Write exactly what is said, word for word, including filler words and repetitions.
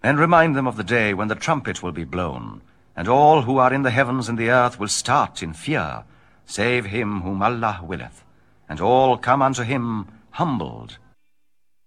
And remind them of the day when the trumpet will be blown, and all who are in the heavens and the earth will start in fear, save him whom Allah willeth, and all come unto him humbled